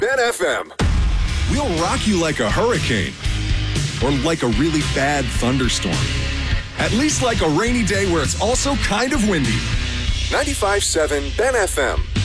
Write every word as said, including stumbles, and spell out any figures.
Ben F M. We'll rock you like a hurricane or like a really bad thunderstorm. At least like a rainy day where it's also kind of windy. ninety-five point seven Ben F M.